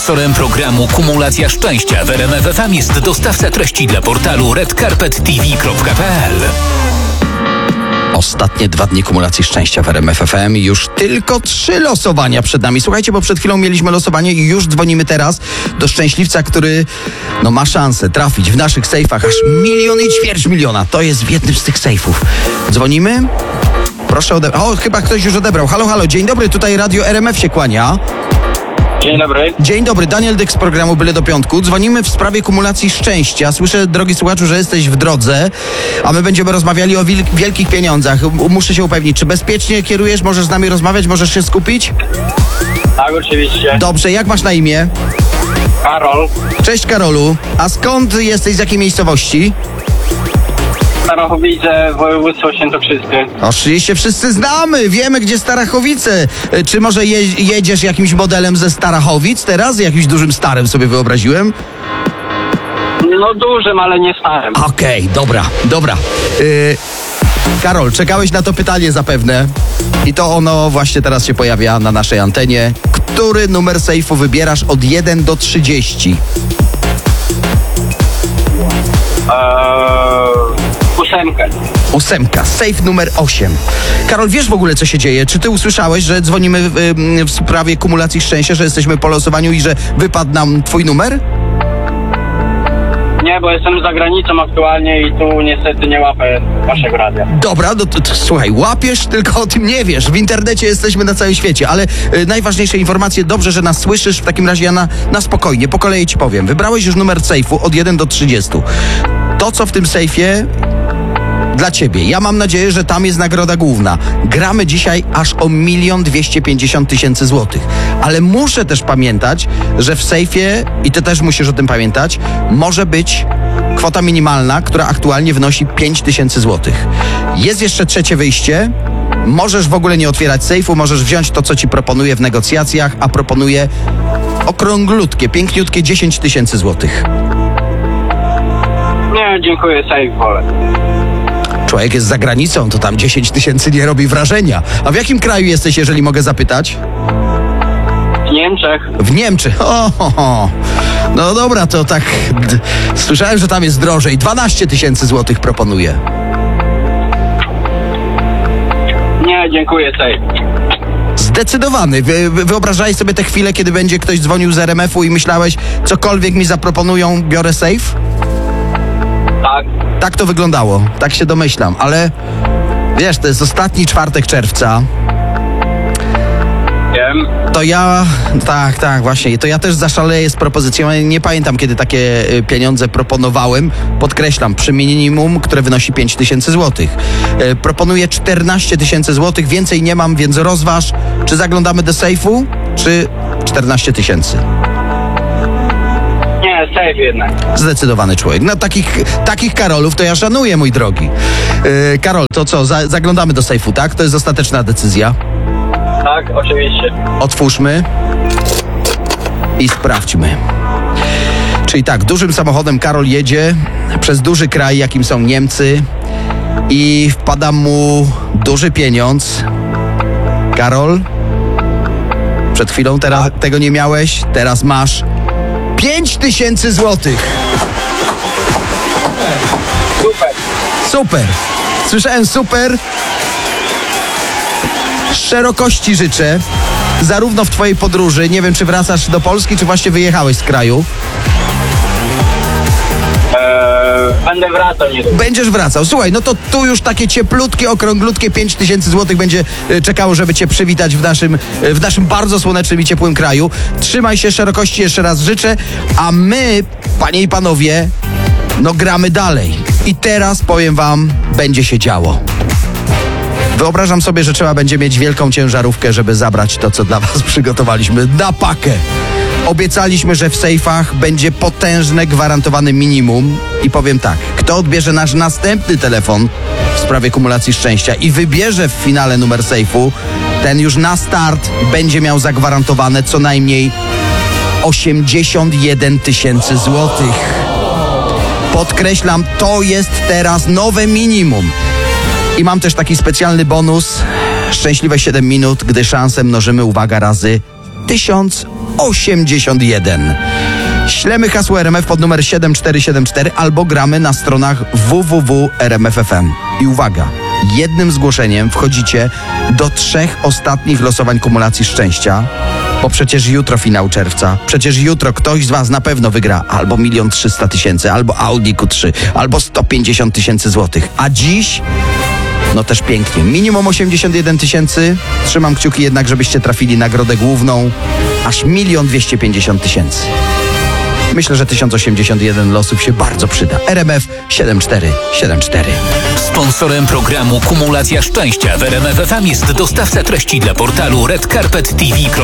Sponsorem programu Kumulacja Szczęścia w RMF FM jest dostawca treści dla portalu redcarpettv.pl. Ostatnie 2 dni kumulacji szczęścia w RMF FM. Już tylko 3 losowania przed nami. Słuchajcie, bo przed chwilą mieliśmy losowanie i już dzwonimy teraz do szczęśliwca, który ma szansę trafić w naszych sejfach aż 1,2 miliona. To jest w jednym z tych sejfów. Dzwonimy? Proszę odebrać. O, chyba ktoś już odebrał. Halo, halo, dzień dobry, tutaj Radio RMF się kłania. Dzień dobry. Dzień dobry, Daniel Dyk z programu Byle do Piątku. Dzwonimy w sprawie kumulacji szczęścia. Słyszę, drogi słuchaczu, że jesteś w drodze, a my będziemy rozmawiali o wielkich pieniądzach. Muszę się upewnić, czy bezpiecznie kierujesz? Możesz z nami rozmawiać? Możesz się skupić? Tak, oczywiście. Dobrze, jak masz na imię? Karol. Cześć Karolu. A skąd jesteś, z jakiej miejscowości? Starachowice, województwo świętokrzyskie. Oczywiście wszyscy znamy, wiemy gdzie Starachowice. Czy może jedziesz jakimś modelem ze Starachowic teraz? Jakimś dużym starym sobie wyobraziłem? No dużym, ale nie starym. Okej, dobra. Karol, czekałeś na to pytanie zapewne i to ono właśnie teraz się pojawia na naszej antenie. Który numer sejfu wybierasz od 1 do 30? 8. 8, sejf numer 8. Karol, wiesz w ogóle co się dzieje? Czy ty usłyszałeś, że dzwonimy w sprawie kumulacji szczęścia, że jesteśmy po losowaniu i że wypadł nam twój numer? Nie, bo jestem za granicą aktualnie i tu niestety nie łapę waszego radia. Dobra, no to słuchaj, łapiesz, tylko o tym nie wiesz. W internecie jesteśmy na całym świecie, ale najważniejsze informacje, dobrze, że nas słyszysz. W takim razie ja na spokojnie, po kolei ci powiem. Wybrałeś już numer sejfu od 1 do 30. To, co w tym sejfie dla ciebie. Ja mam nadzieję, że tam jest nagroda główna. Gramy dzisiaj aż o 1,250 000 złotych. Ale muszę też pamiętać, że w sejfie, i ty też musisz o tym pamiętać, może być kwota minimalna, która aktualnie wynosi 5 000 złotych. Jest jeszcze trzecie wyjście. Możesz w ogóle nie otwierać sejfu, możesz wziąć to, co ci proponuję w negocjacjach, a proponuję okrąglutkie, piękniutkie 10 000 złotych. Nie, dziękuję, safe wolę. Człowiek jest za granicą, to tam 10 000 nie robi wrażenia. A w jakim kraju jesteś, jeżeli mogę zapytać? W Niemczech. W Niemczech. No dobra, to tak... Słyszałem, że tam jest drożej. 12 000 złotych proponuję. Nie, dziękuję, safe. Zdecydowany. Wyobrażałeś sobie tę chwilę, kiedy będzie ktoś dzwonił z RMF-u i myślałeś, cokolwiek mi zaproponują, biorę safe? Tak. Tak to wyglądało. Tak się domyślam. Ale wiesz, to jest ostatni czwartek czerwca. Wiem. To ja, tak, właśnie. To ja też zaszaleję z propozycją. Nie pamiętam, kiedy takie pieniądze proponowałem. Podkreślam, przy minimum, które wynosi 5 000 złotych. Proponuję 14 000 złotych. Więcej nie mam, więc rozważ, czy zaglądamy do sejfu, czy 14 000. Nie, safe jednak. Zdecydowany człowiek. No takich Karolów to ja szanuję, mój drogi. Karol, to co? Zaglądamy do sejfu, tak? To jest ostateczna decyzja. Tak, oczywiście. Otwórzmy i sprawdźmy. Czyli tak, dużym samochodem Karol jedzie przez duży kraj, jakim są Niemcy, i wpada mu duży pieniądz. Karol, przed chwilą tego nie miałeś, teraz masz 5 000 złotych. Super. Słyszałem super. Szerokości życzę, zarówno w twojej podróży. Nie wiem, czy wracasz do Polski, czy właśnie wyjechałeś z kraju. Będę wracał niedługo. Będziesz wracał. Słuchaj, no to tu już takie cieplutkie, okrąglutkie 5 000 złotych będzie czekało, żeby cię przywitać w naszym bardzo słonecznym i ciepłym kraju. Trzymaj się, szerokości jeszcze raz życzę, a my, panie i panowie, no gramy dalej. I teraz powiem wam, będzie się działo. Wyobrażam sobie, że trzeba będzie mieć wielką ciężarówkę, żeby zabrać to, co dla was przygotowaliśmy na pakę. Obiecaliśmy, że w sejfach będzie potężne, gwarantowane minimum. I powiem tak, kto odbierze nasz następny telefon w sprawie kumulacji szczęścia i wybierze w finale numer sejfu, ten już na start będzie miał zagwarantowane co najmniej 81 000 złotych. Podkreślam, to jest teraz nowe minimum. I mam też taki specjalny bonus. Szczęśliwe 7 minut, gdy szanse mnożymy, uwaga, razy 1081. Ślemy hasło RMF pod numer 7474 albo gramy na stronach www.rmf.fm. I uwaga, jednym zgłoszeniem wchodzicie do 3 ostatnich losowań kumulacji szczęścia, bo przecież jutro finał czerwca, przecież jutro ktoś z was na pewno wygra albo 1 300 000, albo Audi Q3, albo 150 000 złotych. A dziś, no też pięknie, minimum 81 000. Trzymam kciuki jednak, żebyście trafili nagrodę główną, aż 1 250 000. Myślę, że 1081 losów się bardzo przyda. RMF 7474. Sponsorem programu Kumulacja Szczęścia w RMF FM jest dostawca treści dla portalu redcarpettv.pl.